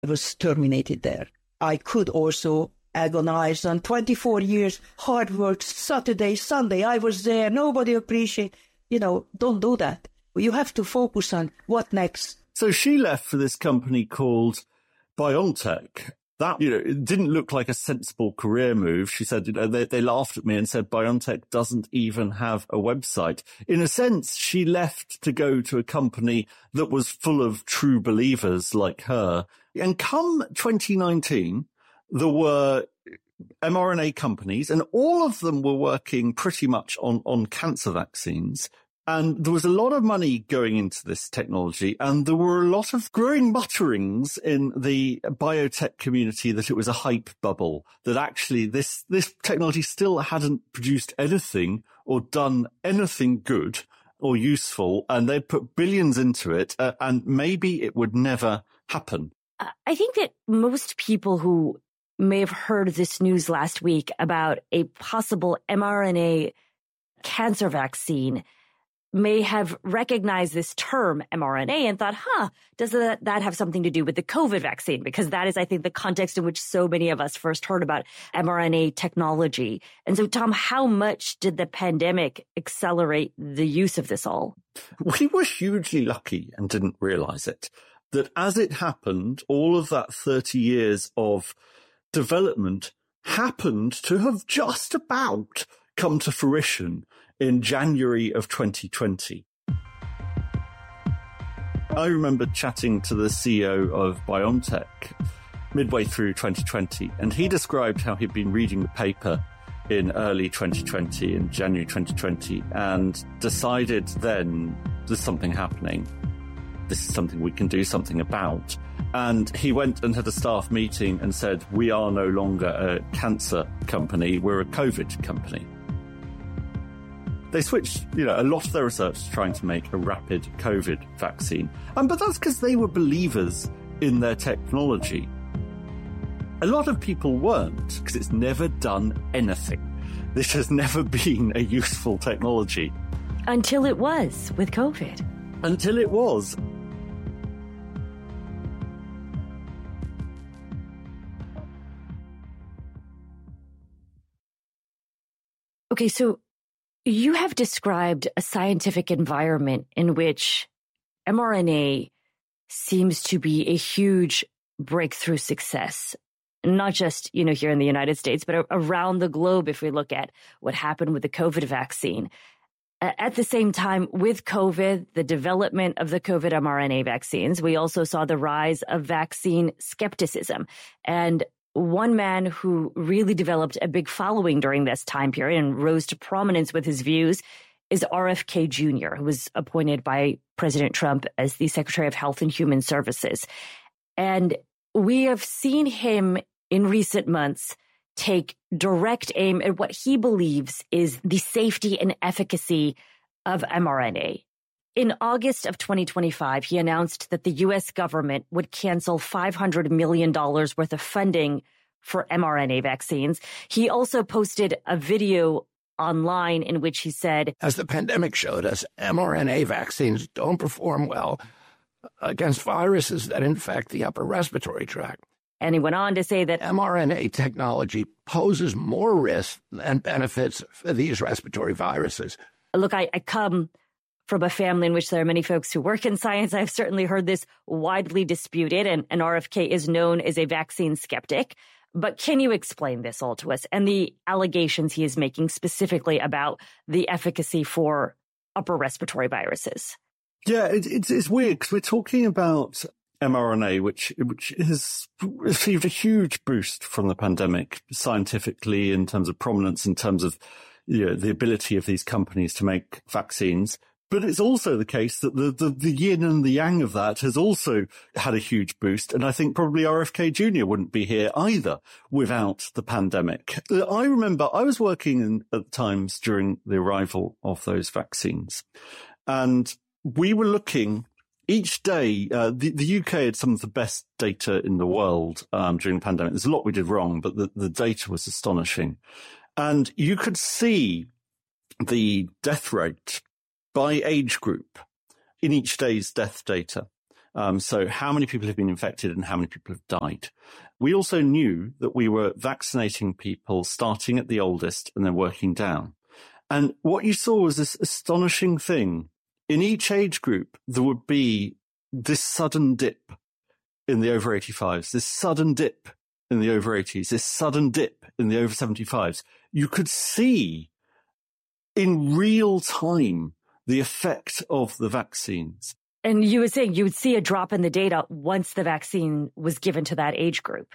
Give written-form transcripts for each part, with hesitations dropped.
was terminated there. I could also agonize on 24 years, hard work, Saturday, Sunday, I was there, nobody appreciated. Don't do that. You have to focus on what next. So she left for this company called BioNTech. That, it didn't look like a sensible career move. She said, they laughed at me and said BioNTech doesn't even have a website. In a sense, she left to go to a company that was full of true believers like her. And come 2019, there were mRNA companies, and all of them were working pretty much on cancer vaccines. And there was a lot of money going into this technology, and there were a lot of growing mutterings in the biotech community that it was a hype bubble, that actually this technology still hadn't produced anything or done anything good or useful, and they'd put billions into it, and maybe it would never happen. I think that most people who may have heard this news last week about a possible mRNA cancer vaccine may have recognized this term mRNA and thought, does that have something to do with the COVID vaccine? Because that is, I think, the context in which so many of us first heard about mRNA technology. And so, Tom, how much did the pandemic accelerate the use of this all? We were hugely lucky and didn't realize it, that as it happened, all of that 30 years of development happened to have just about come to fruition in January of 2020. I remember chatting to the CEO of BioNTech midway through 2020, and he described how he'd been reading the paper in early 2020, in January 2020, and decided then there's something happening. This is something we can do something about. And he went and had a staff meeting and said, we are no longer a cancer company, we're a COVID company. They switched, a lot of their research to trying to make a rapid COVID vaccine. But that's because they were believers in their technology. A lot of people weren't, because it's never done anything. This has never been a useful technology. Until it was with COVID. Until it was. Okay, so you have described a scientific environment in which mRNA seems to be a huge breakthrough success, not just, here in the United States, but around the globe if we look at what happened with the COVID vaccine. At the same time, with COVID, the development of the COVID mRNA vaccines, we also saw the rise of vaccine skepticism. And one man who really developed a big following during this time period and rose to prominence with his views is RFK Jr., who was appointed by President Trump as the Secretary of Health and Human Services. And we have seen him in recent months take direct aim at what he believes is the safety and efficacy of mRNA. In August of 2025, he announced that the U.S. government would cancel $500 million worth of funding for mRNA vaccines. He also posted a video online in which he said, as the pandemic showed us, mRNA vaccines don't perform well against viruses that infect the upper respiratory tract. And he went on to say that mRNA technology poses more risk than benefits for these respiratory viruses. Look, I come from a family in which there are many folks who work in science. I've certainly heard this widely disputed, and RFK is known as a vaccine skeptic. But can you explain this all to us and the allegations he is making specifically about the efficacy for upper respiratory viruses? Yeah, it's weird because we're talking about mRNA, which has received a huge boost from the pandemic scientifically in terms of prominence, in terms of the ability of these companies to make vaccines. But it's also the case that the yin and the yang of that has also had a huge boost. And I think probably RFK Jr. wouldn't be here either without the pandemic. I remember I was working at times during the arrival of those vaccines, and we were looking each day. The UK had some of the best data in the world during the pandemic. There's a lot we did wrong, but the data was astonishing. And you could see the death rate by age group in each day's death data. So how many people have been infected and how many people have died. We also knew that we were vaccinating people starting at the oldest and then working down. And what you saw was this astonishing thing. In each age group, there would be this sudden dip in the over 85s, this sudden dip in the over 80s, this sudden dip in the over 75s. You could see in real time the effect of the vaccines. And you were saying you would see a drop in the data once the vaccine was given to that age group.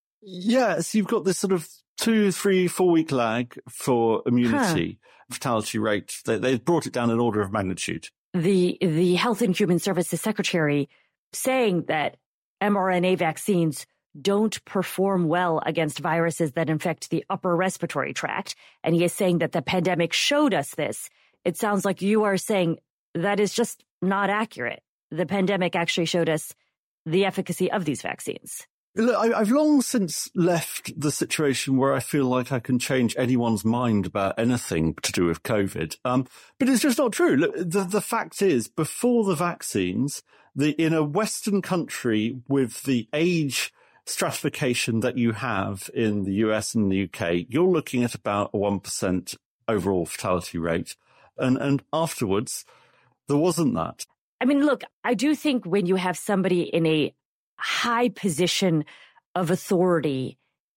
Yes, you've got this sort of 2, 3, 4 week lag for immunity, fatality rate. They've brought it down an order of magnitude. The Health and Human Services Secretary saying that mRNA vaccines don't perform well against viruses that infect the upper respiratory tract. And he is saying that the pandemic showed us this. It sounds like you are saying that is just not accurate. The pandemic actually showed us the efficacy of these vaccines. Look, I've long since left the situation where I feel like I can change anyone's mind about anything to do with COVID. But it's just not true. Look, the fact is, before the vaccines, in a Western country with the age stratification that you have in the US and the UK, you're looking at about a 1% overall fatality rate. And afterwards, there wasn't that. I mean, look, I do think when you have somebody in a high position of authority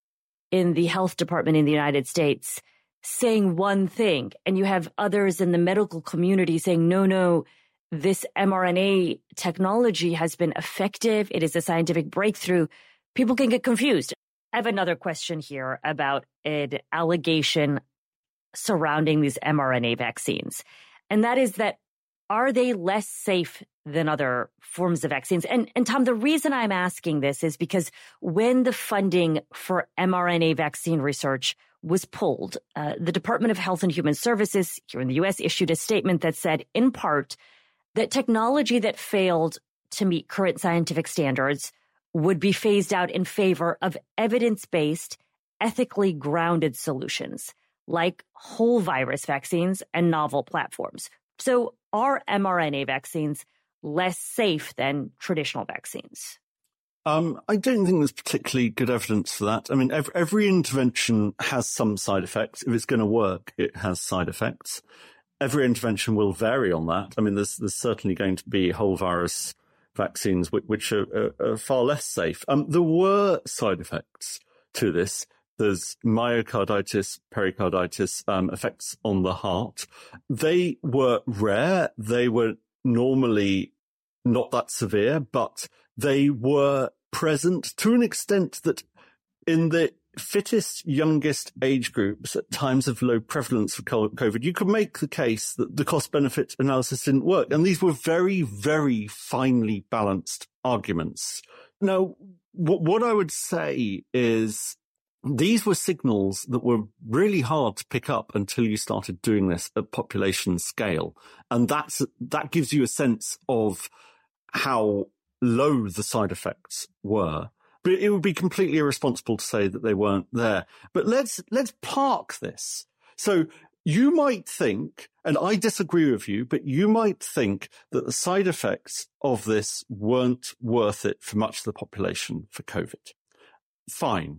in the health department in the United States saying one thing, and you have others in the medical community saying, no, this mRNA technology has been effective. It is a scientific breakthrough. People can get confused. I have another question here about an allegation surrounding these mRNA vaccines. And that is that, are they less safe than other forms of vaccines? And Tom, the reason I'm asking this is because when the funding for mRNA vaccine research was pulled, the Department of Health and Human Services here in the U.S. issued a statement that said, in part, that technology that failed to meet current scientific standards would be phased out in favor of evidence-based, ethically grounded solutions like whole virus vaccines and novel platforms. So are mRNA vaccines less safe than traditional vaccines? I don't think there's particularly good evidence for that. I mean, every intervention has some side effects. If it's going to work, it has side effects. Every intervention will vary on that. I mean, there's certainly going to be whole virus vaccines which are far less safe. There were side effects to this. There's myocarditis, pericarditis, effects on the heart. They were rare. They were normally not that severe, but they were present to an extent that in the fittest, youngest age groups at times of low prevalence for COVID, you could make the case that the cost-benefit analysis didn't work. And these were very, very finely balanced arguments. Now, what I would say is these were signals that were really hard to pick up until you started doing this at population scale. And that gives you a sense of how low the side effects were. But it would be completely irresponsible to say that they weren't there. But let's park this. So you might think, and I disagree with you, but you might think that the side effects of this weren't worth it for much of the population for COVID. Fine.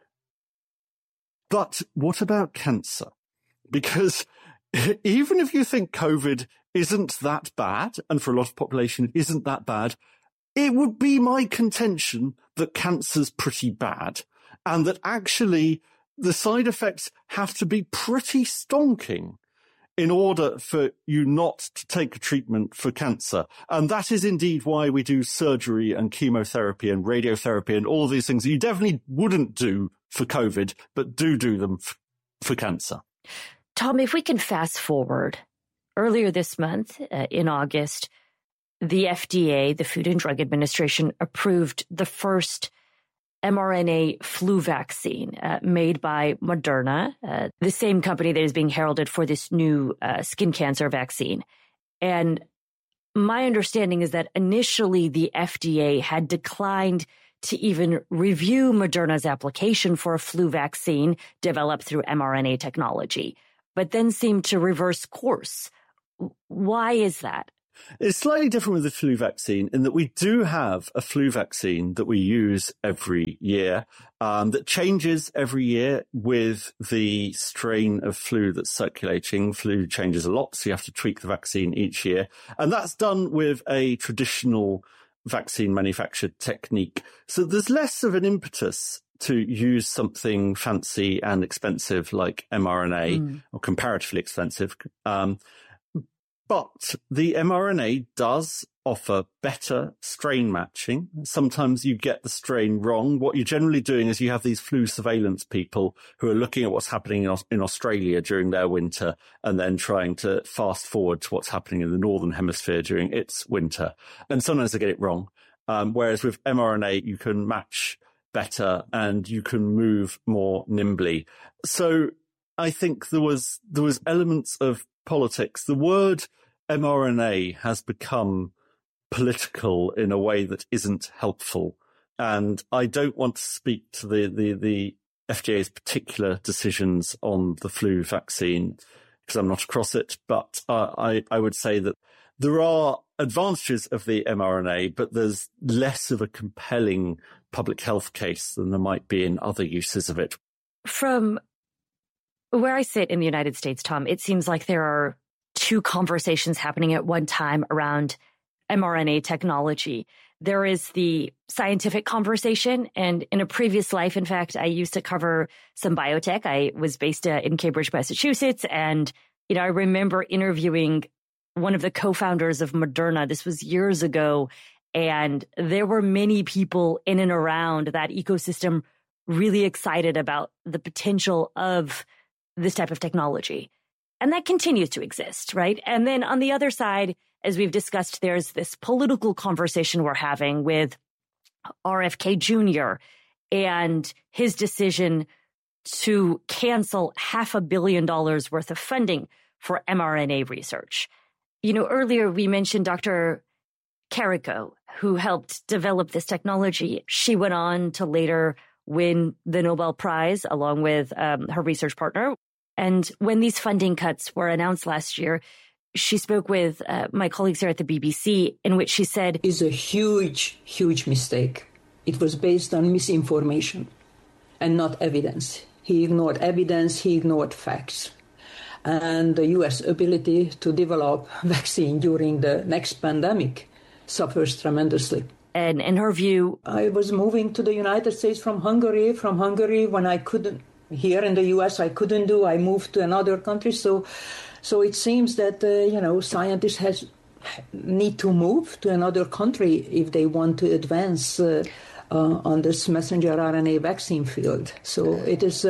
But what about cancer? Because even if you think COVID isn't that bad, and for a lot of population it isn't that bad, it would be my contention that cancer's pretty bad, and that actually the side effects have to be pretty stonking in order for you not to take a treatment for cancer. And that is indeed why we do surgery and chemotherapy and radiotherapy and all these things that you definitely wouldn't do for COVID, but do them for cancer. Tom, if we can fast forward, earlier this month, in August, the FDA, the Food and Drug Administration, approved the first mRNA flu vaccine made by Moderna, the same company that is being heralded for this new skin cancer vaccine. And my understanding is that initially the FDA had declined to even review Moderna's application for a flu vaccine developed through mRNA technology, but then seemed to reverse course. Why is that? It's slightly different with the flu vaccine in that we do have a flu vaccine that we use every year, that changes every year with the strain of flu that's circulating. Flu changes a lot, so you have to tweak the vaccine each year. And that's done with a traditional vaccine manufactured technique. So there's less of an impetus to use something fancy and expensive like mRNA, or comparatively expensive. But the mRNA does offer better strain matching. Sometimes you get the strain wrong. What you're generally doing is you have these flu surveillance people who are looking at what's happening in Australia during their winter and then trying to fast forward to what's happening in the Northern Hemisphere during its winter. And sometimes they get it wrong. Whereas with mRNA, you can match better and you can move more nimbly. So I think there was elements of politics. The word mRNA has become political in a way that isn't helpful. And I don't want to speak to the FDA's particular decisions on the flu vaccine because I'm not across it. But I would say that there are advantages of the mRNA, but there's less of a compelling public health case than there might be in other uses of it. From where I sit in the United States, Tom, it seems like there are two conversations happening at one time around mRNA technology. There is the scientific conversation, and in a previous life, in fact, I used to cover some biotech. I was based in Cambridge, Massachusetts, and I remember interviewing one of the co-founders of Moderna. This was years ago, and there were many people in and around that ecosystem really excited about the potential of this type of technology. And that continues to exist, right? And then on the other side, as we've discussed, there's this political conversation we're having with RFK Jr. and his decision to cancel $500 million worth of funding for mRNA research. Earlier we mentioned Dr. Carrico, who helped develop this technology. She went on to later win the Nobel Prize along with her research partner. And when these funding cuts were announced last year, she spoke with my colleagues here at the BBC, in which she said, "It's a huge, huge mistake. It was based on misinformation and not evidence. He ignored evidence, he ignored facts. And the U.S. ability to develop vaccine during the next pandemic suffers tremendously." And in her view, I was moving to the United States from Hungary. From Hungary, when I couldn't, here in the U.S., I couldn't do, I moved to another country. So it seems that, scientists need to move to another country if they want to advance on this messenger RNA vaccine field. So it is,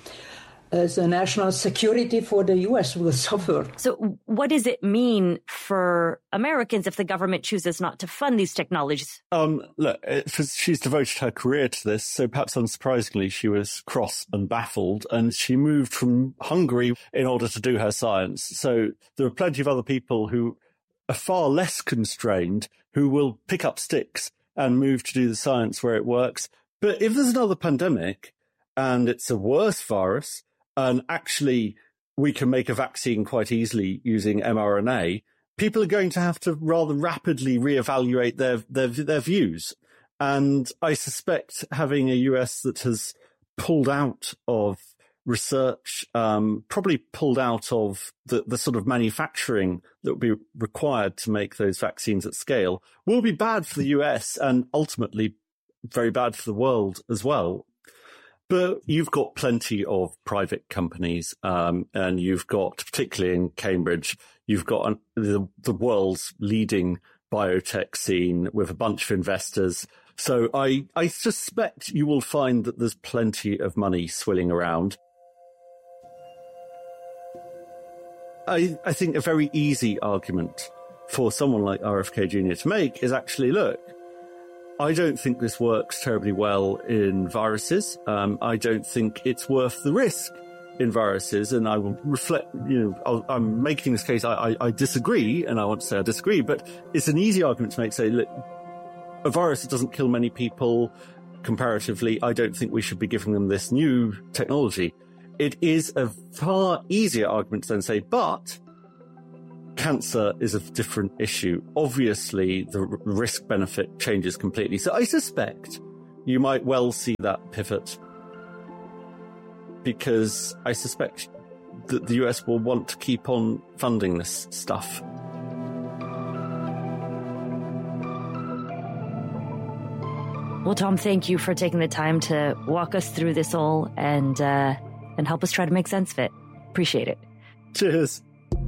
as a national security for the U.S. will suffer. So what does it mean for Americans if the government chooses not to fund these technologies? Look, she's devoted her career to this, so perhaps unsurprisingly, she was cross and baffled, and she moved from Hungary in order to do her science. So there are plenty of other people who are far less constrained who will pick up sticks and move to do the science where it works. But if there's another pandemic and it's a worse virus, and actually we can make a vaccine quite easily using mRNA, people are going to have to rather rapidly reevaluate their views. And I suspect having a US that has pulled out of research, probably pulled out of the sort of manufacturing that would be required to make those vaccines at scale, will be bad for the US and ultimately very bad for the world as well. But you've got plenty of private companies, and you've got, particularly in Cambridge, you've got the world's leading biotech scene with a bunch of investors. So I suspect you will find that there's plenty of money swilling around. I think a very easy argument for someone like RFK Jr. to make is actually, look, I don't think this works terribly well in viruses. I don't think it's worth the risk in viruses. And I will reflect, I'm making this case, I disagree, and I want to say I disagree, but it's an easy argument to make, say, look, a virus that doesn't kill many people, comparatively, I don't think we should be giving them this new technology. It is a far easier argument to then say, but Cancer is a different issue. Obviously, the risk-benefit changes completely. So I suspect you might well see that pivot, because I suspect that the US will want to keep on funding this stuff. Well, Tom, thank you for taking the time to walk us through this all and help us try to make sense of it. Appreciate it. Cheers.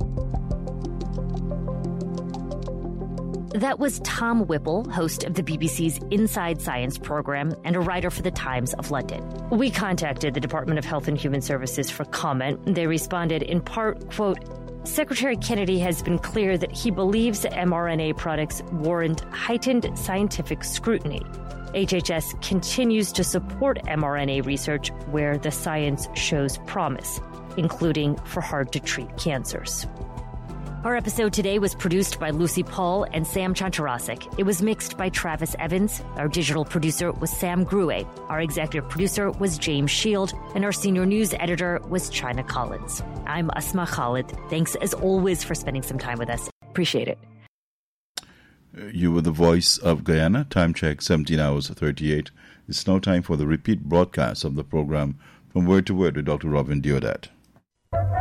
That was Tom Whipple, host of the BBC's Inside Science program and a writer for the Times of London. We contacted the Department of Health and Human Services for comment. They responded in part, quote, Secretary Kennedy has been clear that he believes that mRNA products warrant heightened scientific scrutiny. HHS continues to support mRNA research where the science shows promise, including for hard-to-treat cancers. Our episode today was produced by Lucy Paul and Sam Chantarasik. It was mixed by Travis Evans. Our digital producer was Sam Grue. Our executive producer was James Shield. And our senior news editor was China Collins. I'm Asma Khalid. Thanks, as always, for spending some time with us. Appreciate it. You were the voice of Guyana. Time check, 17 hours 38. It's now time for the repeat broadcast of the program From Word to Word with Dr. Robin Deodat.